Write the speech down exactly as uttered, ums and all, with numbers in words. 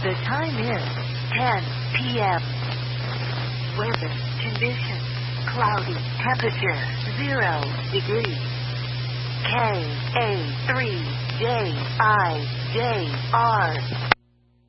The time is ten p m Weather conditions, cloudy, temperature zero degrees. K A three J I J R